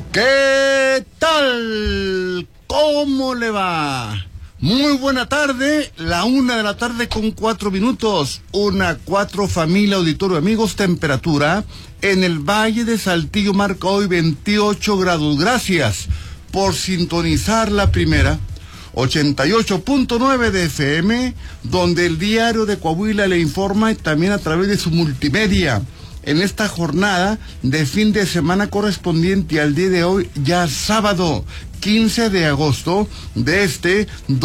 ¿Qué tal? ¿Cómo le va? Muy buena tarde, 1:00 con 4 minutos. 1:04, familia, auditorio, amigos. Temperatura en el Valle de Saltillo marca hoy 28 grados. Gracias por sintonizar la primera 88.9 de FM, donde el Diario de Coahuila le informa también a través de su multimedia. En esta jornada de fin de semana correspondiente al día de hoy, ya sábado 15 de agosto de este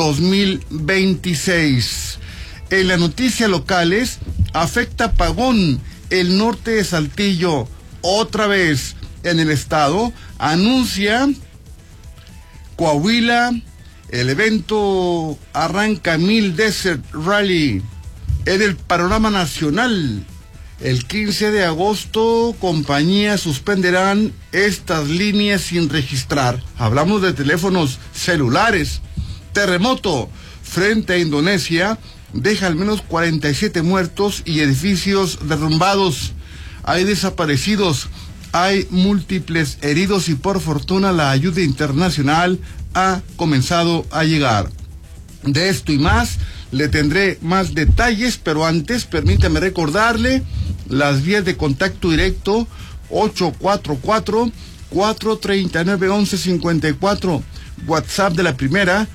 2026. En las noticias locales, afecta apagón el norte de Saltillo, otra vez en el estado, anuncia Coahuila, el evento arranca Mil Desert Rally en el panorama nacional. El 15 de agosto, compañías suspenderán estas líneas sin registrar. Hablamos de teléfonos celulares. Terremoto frente a Indonesia deja al menos 47 muertos y edificios derrumbados. Hay desaparecidos, hay múltiples heridos y por fortuna la ayuda internacional ha comenzado a llegar. De esto y más le tendré más detalles, pero antes permítame recordarle las vías de contacto directo: 844-439-1154, WhatsApp de la primera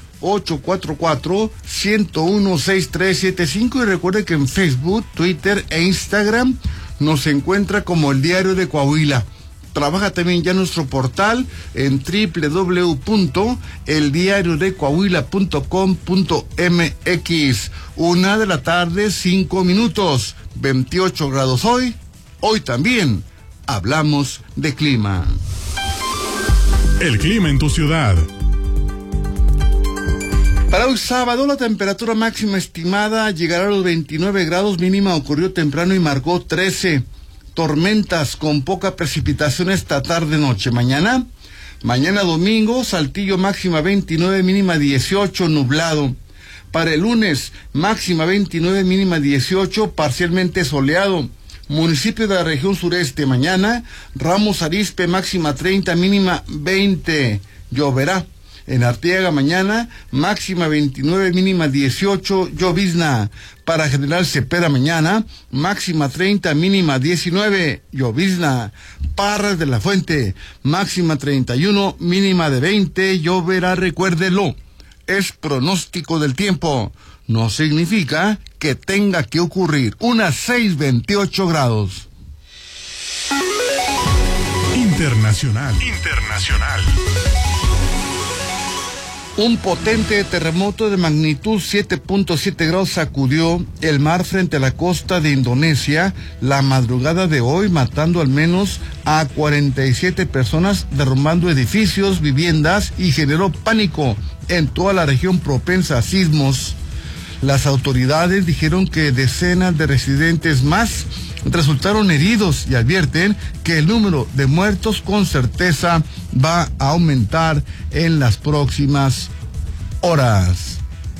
844-101-6375, y recuerde que en Facebook, Twitter e Instagram nos encuentra como el Diario de Coahuila. Trabaja también ya nuestro portal en www.eldiariodecoahuila.com.mx. 1:00 5 minutos, 28 grados hoy. Hoy también hablamos de clima. El clima en tu ciudad. Para hoy sábado, la temperatura máxima estimada llegará a los 29 grados, mínima ocurrió temprano y marcó 13. Tormentas con poca precipitación esta tarde-noche. Mañana domingo, Saltillo máxima 29, mínima 18, nublado. Para el lunes, máxima 29, mínima 18, parcialmente soleado. Municipio de la región sureste, mañana, Ramos Arizpe, máxima 30, mínima 20, lloverá. En Arteaga mañana, máxima 29, mínima 18, llovizna. Para General Cepeda mañana, máxima 30, mínima 19, llovizna. Parras de la Fuente, máxima 31, mínima de 20, lloverá, recuérdelo. Es pronóstico del tiempo, no significa que tenga que ocurrir. 6:28 grados. Internacional. Un potente terremoto de magnitud 7.7 grados sacudió el mar frente a la costa de Indonesia la madrugada de hoy, matando al menos a 47 personas, derrumbando edificios, viviendas y generó pánico en toda la región propensa a sismos. Las autoridades dijeron que decenas de residentes más resultaron heridos y advierten que el número de muertos con certeza va a aumentar en las próximas horas.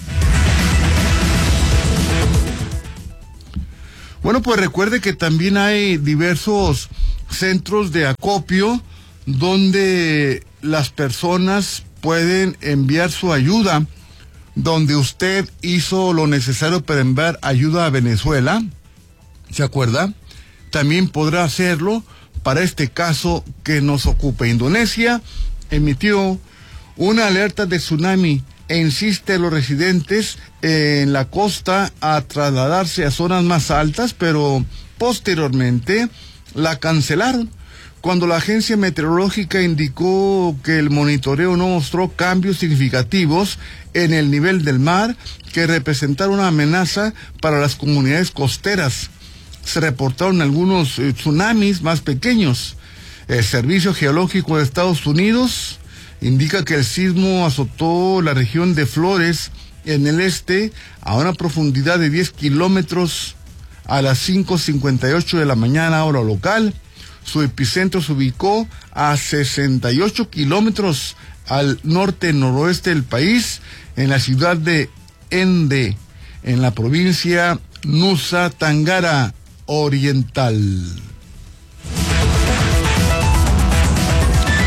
Bueno, pues recuerde que también hay diversos centros de acopio donde las personas pueden enviar su ayuda, donde usted hizo lo necesario para enviar ayuda a Venezuela, ¿se acuerda? También podrá hacerlo para este caso que nos ocupa. Indonesia emitió una alerta de tsunami e insiste a los residentes en la costa a trasladarse a zonas más altas, pero posteriormente la cancelaron cuando la agencia meteorológica indicó que el monitoreo no mostró cambios significativos en el nivel del mar que representaron una amenaza para las comunidades costeras. Se reportaron algunos tsunamis más pequeños. El Servicio Geológico de Estados Unidos indica que el sismo azotó la región de Flores en el este a una profundidad de 10 kilómetros a las 5:58 de la mañana hora local. Su epicentro se ubicó a 68 kilómetros al norte-noroeste del país, en la ciudad de Ende, en la provincia Nusa Tenggara Oriental.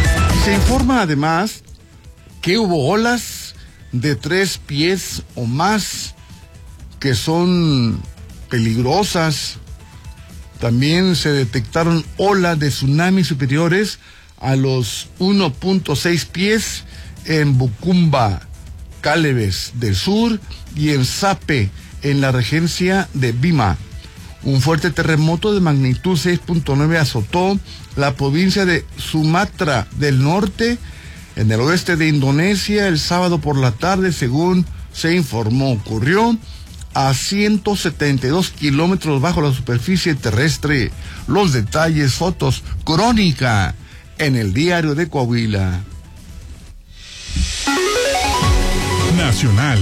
Se informa además que hubo olas de 3 pies o más que son peligrosas. También se detectaron olas de tsunamis superiores a los 1.6 pies en Bucumba, Cálebes del Sur y en Sape, en la regencia de Bima. Un fuerte terremoto de magnitud 6.9 azotó la provincia de Sumatra del Norte, en el oeste de Indonesia, el sábado por la tarde, según se informó. Ocurrió a 172 kilómetros bajo la superficie terrestre. Los detalles, fotos, crónica en el Diario de Coahuila. Nacional.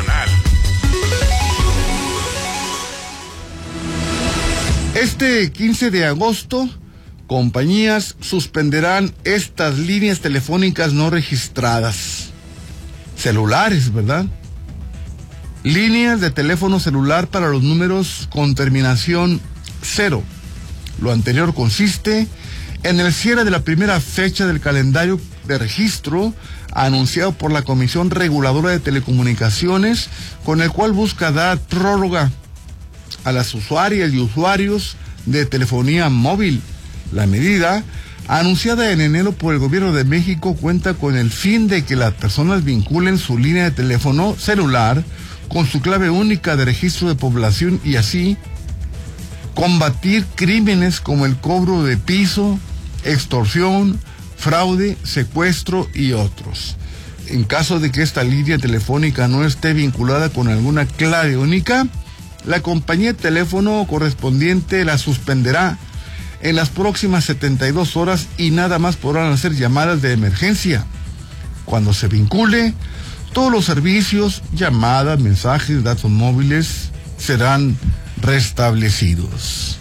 Este 15 de agosto, compañías suspenderán estas líneas telefónicas no registradas. Celulares, ¿verdad? Líneas de teléfono celular para los números con terminación 0. Lo anterior consiste en el cierre de la primera fecha del calendario de registro anunciado por la Comisión Reguladora de Telecomunicaciones, con el cual busca dar prórroga a las usuarias y usuarios de telefonía móvil. La medida, anunciada en enero por el Gobierno de México, cuenta con el fin de que las personas vinculen su línea de teléfono celular con su clave única de registro de población y así combatir crímenes como el cobro de piso, extorsión, fraude, secuestro y otros. En caso de que esta línea telefónica no esté vinculada con alguna clave única, la compañía de teléfono correspondiente la suspenderá en las próximas 72 horas y nada más podrán hacer llamadas de emergencia. Cuando se vincule, todos los servicios, llamadas, mensajes, datos móviles serán restablecidos.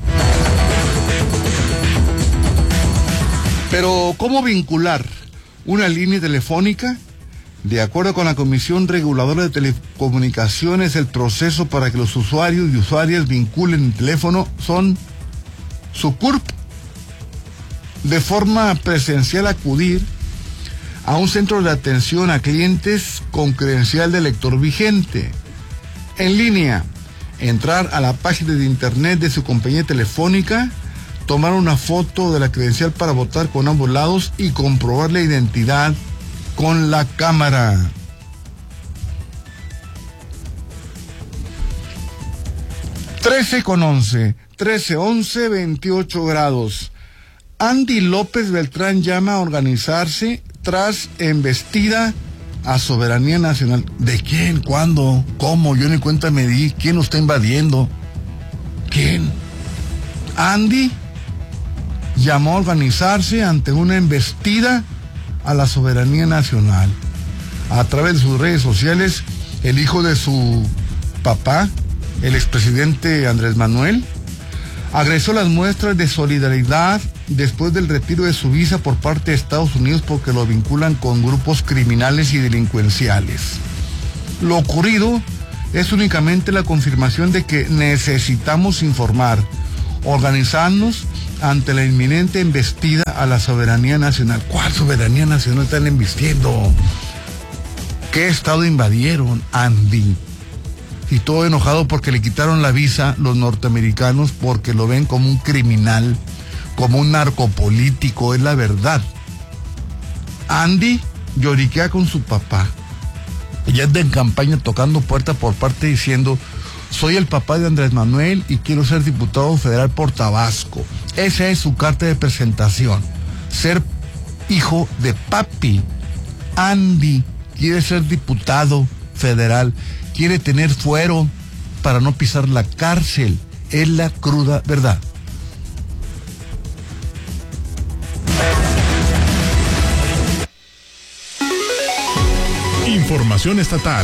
Pero, ¿cómo vincular una línea telefónica? De acuerdo con la Comisión Reguladora de Telecomunicaciones, el proceso para que los usuarios y usuarias vinculen el teléfono son su CURP. De forma presencial, acudir a un centro de atención a clientes con credencial de lector vigente. En línea, entrar a la página de internet de su compañía telefónica, tomar una foto de la credencial para votar con ambos lados y comprobar la identidad con la cámara. (13:11) 13:11, 28 grados. Andy López Beltrán llama a organizarse tras embestida a soberanía nacional. ¿De quién? ¿Cuándo? ¿Cómo? Yo ni cuenta me di. ¿Quién lo está invadiendo? ¿Quién? Andy llamó a organizarse ante una embestida a la soberanía nacional. A través de sus redes sociales, el hijo de su papá, el expresidente Andrés Manuel, agregó las muestras de solidaridad después del retiro de su visa por parte de Estados Unidos porque lo vinculan con grupos criminales y delincuenciales. Lo ocurrido es únicamente la confirmación de que necesitamos informar, organizarnos ante la inminente embestida a la soberanía nacional. ¿Cuál soberanía nacional están embistiendo? ¿Qué estado invadieron, Andy? Y todo enojado porque le quitaron la visa los norteamericanos porque lo ven como un criminal, como un narcopolítico, es la verdad. Andy lloriquea con su papá. Ella anda en campaña tocando puerta por parte diciendo: soy el papá de Andrés Manuel y quiero ser diputado federal por Tabasco. Esa es su carta de presentación. Ser hijo de papi. Andy quiere ser diputado federal. Quiere tener fuero para no pisar la cárcel. Es la cruda verdad. Información estatal.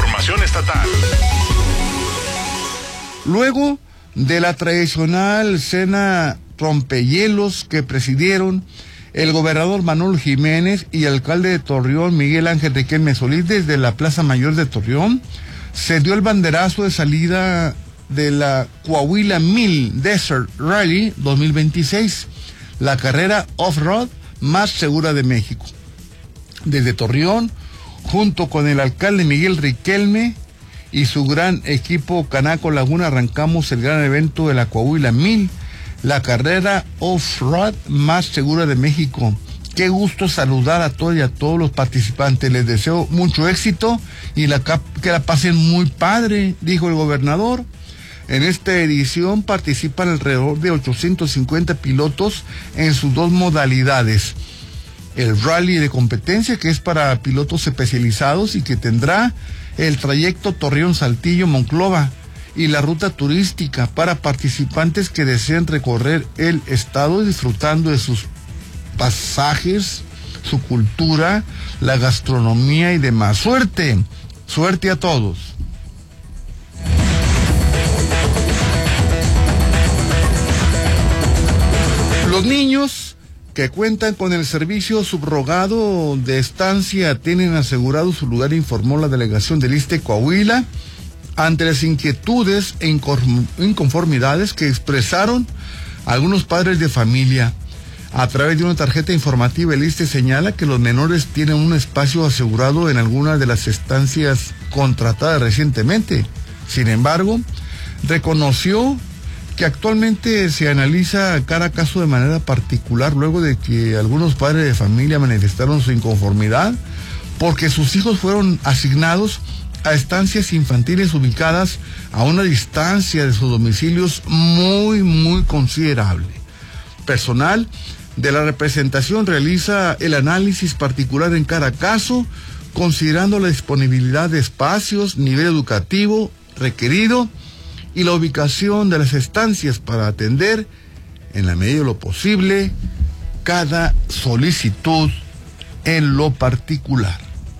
Luego de la tradicional cena rompehielos que presidieron el gobernador Manuel Jiménez y el alcalde de Torreón, Miguel Ángel Riquelme Solís, desde la Plaza Mayor de Torreón, se dio el banderazo de salida de la Coahuila 1000 Desert Rally 2026, la carrera off-road más segura de México. Desde Torreón, junto con el alcalde Miguel Riquelme y su gran equipo Canaco Laguna, arrancamos el gran evento de la Coahuila 1000, la carrera off-road más segura de México. Qué gusto saludar a todos y a todos los participantes. Les deseo mucho éxito y que la pasen muy padre, dijo el gobernador. En esta edición participan alrededor de 850 pilotos en sus dos modalidades. El rally de competencia, que es para pilotos especializados y que tendrá el trayecto Torreón-Saltillo-Monclova, y la ruta turística para participantes que deseen recorrer el estado disfrutando de sus pasajes, su cultura, la gastronomía y demás. Suerte a todos. Los niños que cuentan con el servicio subrogado de estancia tienen asegurado su lugar, informó la delegación del ISSSTE Coahuila, ante las inquietudes e inconformidades que expresaron algunos padres de familia. A través de una tarjeta informativa, el ISSSTE señala que los menores tienen un espacio asegurado en algunas de las estancias contratadas recientemente. Sin embargo, reconoció que actualmente se analiza cada caso de manera particular, luego de que algunos padres de familia manifestaron su inconformidad porque sus hijos fueron asignados a estancias infantiles ubicadas a una distancia de sus domicilios muy considerable. Personal de la representación realiza el análisis particular en cada caso, considerando la disponibilidad de espacios, nivel educativo requerido y la ubicación de las estancias para atender, en la medida de lo posible, cada solicitud en lo particular.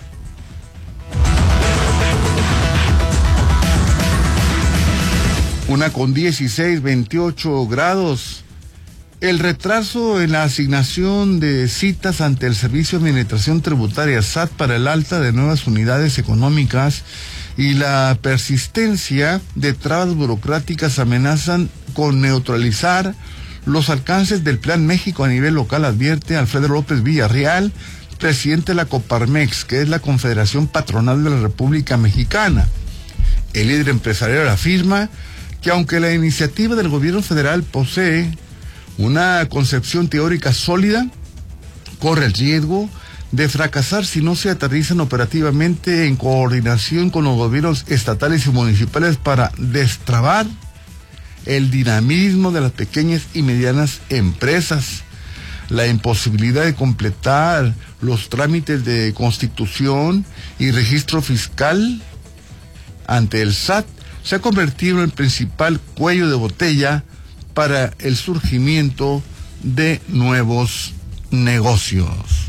Una con 16, 28 grados. El retraso en la asignación de citas ante el Servicio de Administración Tributaria SAT para el alta de nuevas unidades económicas y la persistencia de trabas burocráticas amenazan con neutralizar los alcances del Plan México a nivel local, advierte Alfredo López Villarreal, presidente de la Coparmex, que es la Confederación Patronal de la República Mexicana. El líder empresarial afirma que aunque la iniciativa del gobierno federal posee una concepción teórica sólida, corre el riesgo de fracasar si no se aterrizan operativamente en coordinación con los gobiernos estatales y municipales para destrabar el dinamismo de las pequeñas y medianas empresas. La imposibilidad de completar los trámites de constitución y registro fiscal ante el SAT se ha convertido en el principal cuello de botella para el surgimiento de nuevos negocios.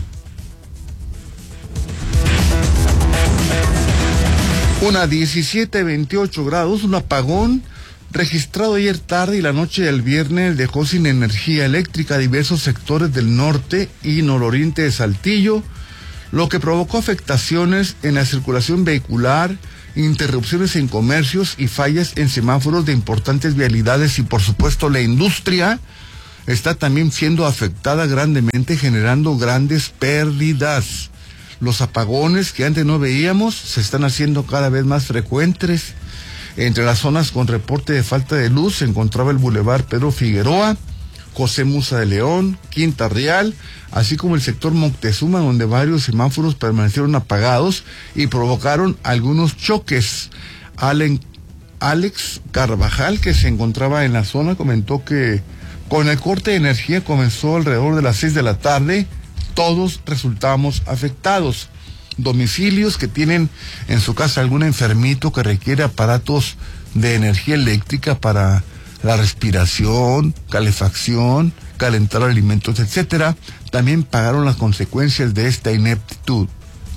Una 17:28 grados, un apagón registrado ayer tarde y la noche del viernes dejó sin energía eléctrica a diversos sectores del norte y nororiente de Saltillo, lo que provocó afectaciones en la circulación vehicular, interrupciones en comercios y fallas en semáforos de importantes vialidades, y por supuesto la industria está también siendo afectada grandemente, generando grandes pérdidas. Los apagones que antes no veíamos se están haciendo cada vez más frecuentes. Entre las zonas con reporte de falta de luz se encontraba el Boulevard Pedro Figueroa, José Musa de León, Quinta Real, así como el sector Moctezuma, donde varios semáforos permanecieron apagados y provocaron algunos choques. Alex Carvajal, que se encontraba en la zona, comentó que con el corte de energía comenzó alrededor de las 6 de la tarde, todos resultamos afectados. Domicilios que tienen en su casa algún enfermito que requiere aparatos de energía eléctrica para la respiración, calefacción, calentar alimentos, etcétera, también pagaron las consecuencias de esta ineptitud.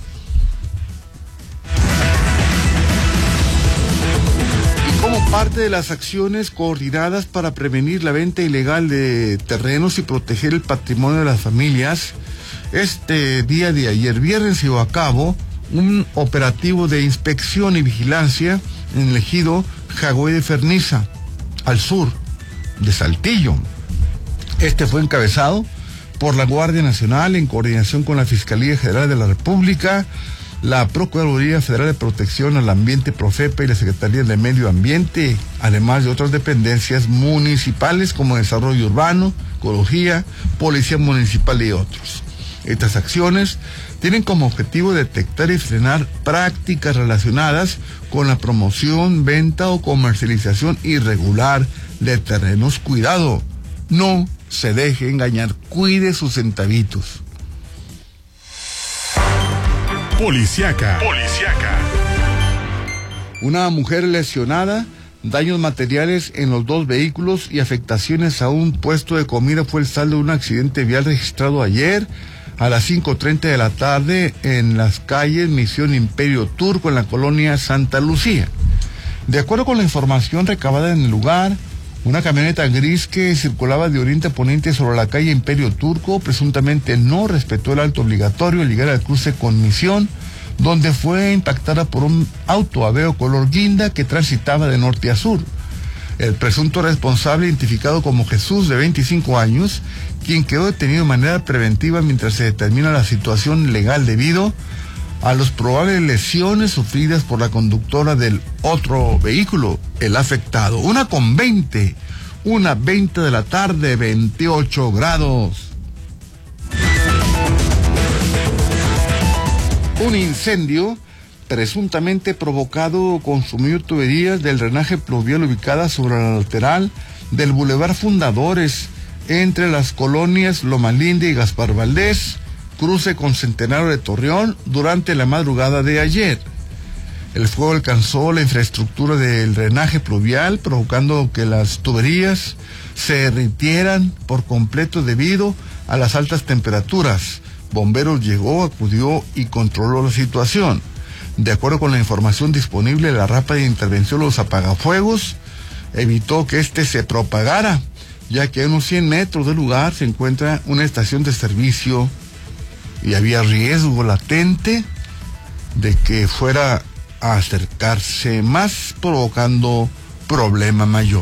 Y como parte de las acciones coordinadas para prevenir la venta ilegal de terrenos y proteger el patrimonio de las familias, este día de ayer viernes se llevó a cabo un operativo de inspección y vigilancia en el ejido Jagüey de Ferniza, al sur de Saltillo. Este fue encabezado por la Guardia Nacional en coordinación con la Fiscalía General de la República, la Procuraduría Federal de Protección al Ambiente, Profepa, y la Secretaría de Medio Ambiente, además de otras dependencias municipales como Desarrollo Urbano, Ecología, Policía Municipal y otros. Estas acciones tienen como objetivo detectar y frenar prácticas relacionadas con la promoción, venta o comercialización irregular de terrenos. Cuidado, no se deje engañar, cuide sus centavitos. Policiaca. Una mujer lesionada, daños materiales en los 2 vehículos y afectaciones a un puesto de comida fue el saldo de un accidente vial registrado ayer a las 5:30 de la tarde en las calles Misión Imperio Turco en la colonia Santa Lucía. De acuerdo con la información recabada en el lugar, una camioneta gris que circulaba de oriente a poniente sobre la calle Imperio Turco presuntamente no respetó el alto obligatorio al llegar al cruce con Misión, donde fue impactada por un auto Aveo color guinda que transitaba de norte a sur. El presunto responsable, identificado como Jesús, de 25 años, quien quedó detenido de manera preventiva mientras se determina la situación legal debido a las probables lesiones sufridas por la conductora del otro vehículo, el afectado. 1:20 de la tarde, 28 grados. Un incendio presuntamente provocado consumió tuberías del drenaje pluvial ubicada sobre la lateral del Boulevard Fundadores, entre las colonias Loma Linda y Gaspar Valdés, cruce con Centenario de Torreón, durante la madrugada de ayer. El fuego alcanzó la infraestructura del drenaje pluvial, provocando que las tuberías se derritieran por completo debido a las altas temperaturas. Bomberos llegó, acudió y controló la situación. De acuerdo con la información disponible, la rápida intervención de los apagafuegos evitó que este se propagara, ya que a unos 100 metros del lugar se encuentra una estación de servicio y había riesgo latente de que fuera a acercarse más, provocando problema mayor.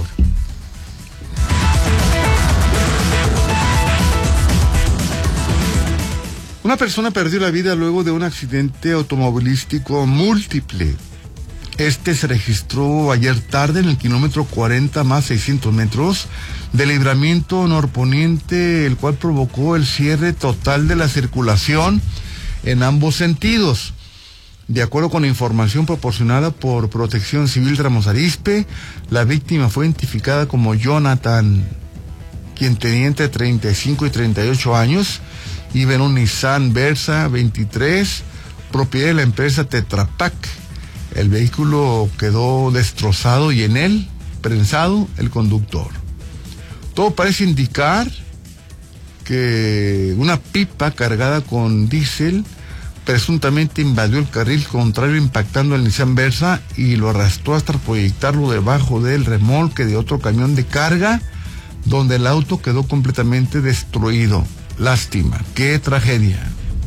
Una persona perdió la vida luego de un accidente automovilístico múltiple. Este se registró ayer tarde en el kilómetro 40 más 600 metros del libramiento norponiente, el cual provocó el cierre total de la circulación en ambos sentidos. De acuerdo con la información proporcionada por Protección Civil de Ramos Arizpe, la víctima fue identificada como Jonathan, quien tenía entre 35 y 38 años, iba en un Nissan Versa 23, propiedad de la empresa Tetra Pak. El vehículo quedó destrozado y en él, prensado, el conductor. Todo parece indicar que una pipa cargada con diésel presuntamente invadió el carril contrario, impactando al Nissan Versa y lo arrastró hasta proyectarlo debajo del remolque de otro camión de carga, donde el auto quedó completamente destruido. Lástima, qué tragedia.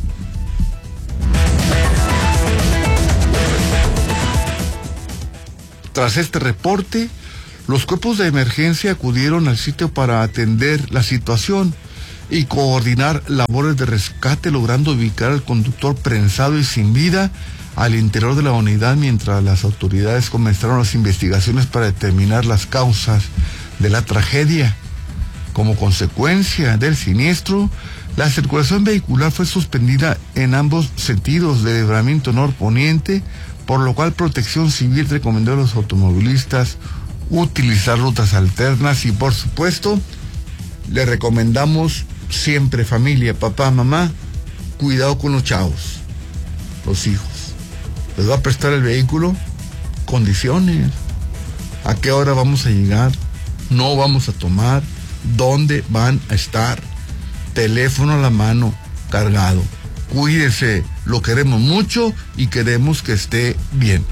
Tras este reporte, los cuerpos de emergencia acudieron al sitio para atender la situación y coordinar labores de rescate, logrando ubicar al conductor prensado y sin vida al interior de la unidad, mientras las autoridades comenzaron las investigaciones para determinar las causas de la tragedia. Como consecuencia del siniestro, la circulación vehicular fue suspendida en ambos sentidos del libramiento norponiente, por lo cual Protección Civil recomendó a los automovilistas utilizar rutas alternas y, por supuesto, le recomendamos siempre, familia, papá, mamá, cuidado con los chavos, los hijos. Les va a prestar el vehículo, condiciones, a qué hora vamos a llegar, no vamos a tomar, dónde van a estar, teléfono a la mano, cargado. Cuídese, lo queremos mucho y queremos que esté bien.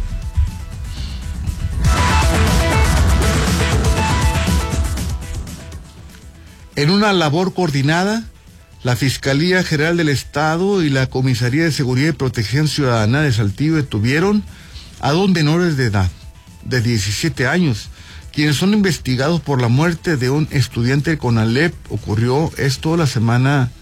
En una labor coordinada, la Fiscalía General del Estado y la Comisaría de Seguridad y Protección Ciudadana de Saltillo detuvieron a 2 menores de edad, de 17 años, quienes son investigados por la muerte de un estudiante de CONALEP. Ocurrió esto la semana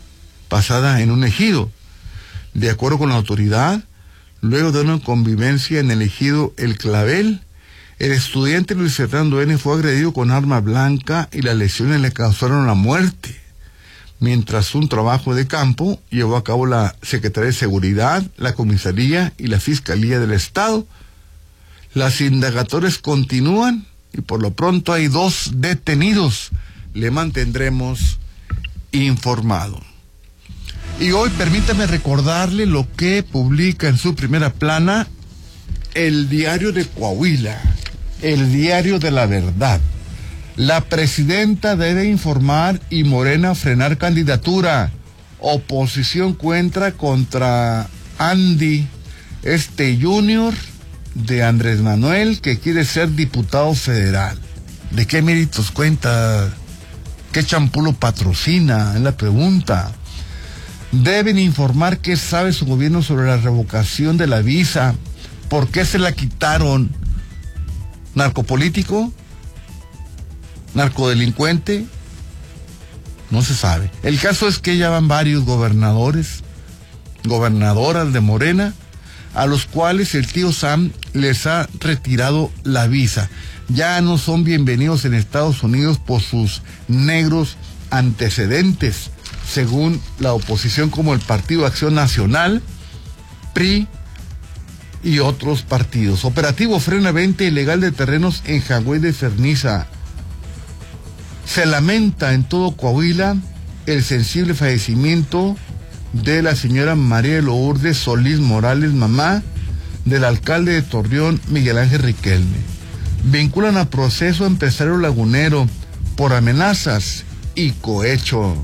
pasada en un ejido. De acuerdo con la autoridad, luego de una convivencia en el ejido El Clavel, el estudiante Luis Fernando N. fue agredido con arma blanca y las lesiones le causaron la muerte. Mientras un trabajo de campo llevó a cabo la Secretaría de Seguridad, la Comisaría y la Fiscalía del Estado. Las indagatorias continúan y por lo pronto hay 2 detenidos. Le mantendremos informado. Y hoy permítame recordarle lo que publica en su primera plana el Diario de Coahuila, el Diario de la Verdad. La presidenta debe informar y Morena frenar candidatura. Oposición cuenta contra Andy, Junior de Andrés Manuel, que quiere ser diputado federal. ¿De qué méritos cuenta? ¿Qué champú lo patrocina? Es la pregunta. Deben informar qué sabe su gobierno sobre la revocación de la visa. ¿Por qué se la quitaron? ¿Narcopolítico? ¿Narcodelincuente? No se sabe. El caso es que ya van varios gobernadores, gobernadoras de Morena, a los cuales el tío Sam les ha retirado la visa. Ya no son bienvenidos en Estados Unidos por sus negros antecedentes, según la oposición, como el Partido Acción Nacional, PRI y otros partidos. Operativo frena venta ilegal de terrenos en Jagüey de Ferniza. Se lamenta en todo Coahuila el sensible fallecimiento de la señora María Lourdes Solís Morales, mamá del alcalde de Torreón, Miguel Ángel Riquelme. Vinculan a proceso empresario lagunero por amenazas y cohecho.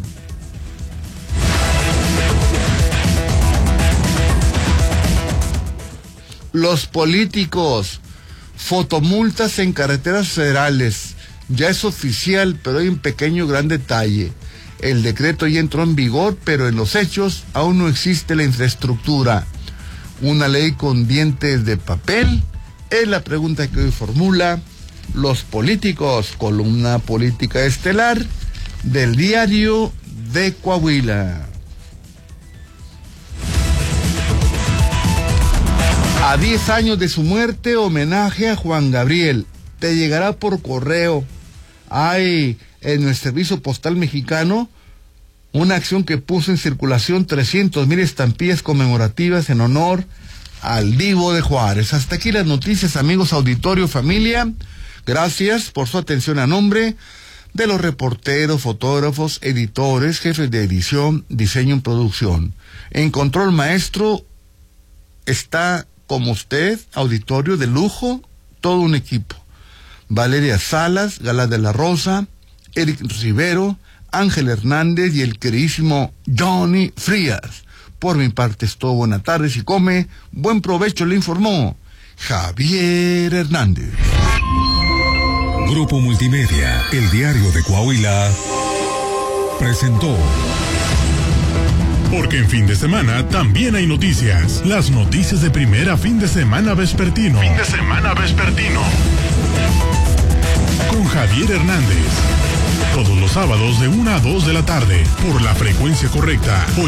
Los políticos, fotomultas en carreteras federales. Ya es oficial, pero hay un pequeño gran detalle. El decreto ya entró en vigor, pero en los hechos aún no existe la infraestructura. ¿Una ley con dientes de papel? Es la pregunta que hoy formula Los Políticos, columna política estelar del Diario de Coahuila. A 10 años de su muerte, homenaje a Juan Gabriel. Te llegará por correo. Hay en el Servicio Postal Mexicano una acción que puso en circulación 300,000 estampillas conmemorativas en honor al Divo de Juárez. Hasta aquí las noticias, amigos, auditorio, familia. Gracias por su atención a nombre de los reporteros, fotógrafos, editores, jefes de edición, diseño y producción. En control maestro está, como usted, auditorio de lujo, todo un equipo. Valeria Salas, Gala de la Rosa, Eric Rivero, Ángel Hernández y el queridísimo Johnny Frías. Por mi parte es todo. Buenas tardes y come. Buen provecho, le informó Javier Hernández. Grupo Multimedia, el Diario de Coahuila, presentó. Porque en fin de semana también hay noticias. Las noticias de primera fin de semana vespertino. Con Javier Hernández. Todos los sábados de 1 a 2 de la tarde. Por la frecuencia correcta.